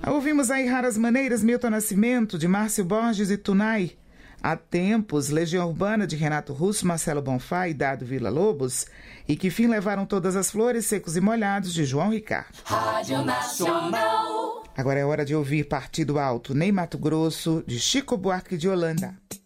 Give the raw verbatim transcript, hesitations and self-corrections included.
Ouvimos aí Raras Maneiras, Milton Nascimento, de Márcio Borges e Tunai. Há tempos, Legião Urbana, de Renato Russo, Marcelo Bonfá e Dado Villa-Lobos. E Que Fim Levaram Todas as Flores, Secos e Molhados, de João Ricardo. Rádio Nacional. Agora é hora de ouvir Partido Alto, Ney Matogrosso, de Chico Buarque de Holanda.